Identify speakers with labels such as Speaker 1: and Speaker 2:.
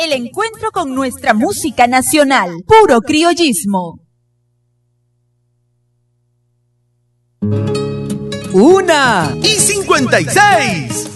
Speaker 1: el encuentro con nuestra música nacional, puro criollismo.
Speaker 2: 1:56.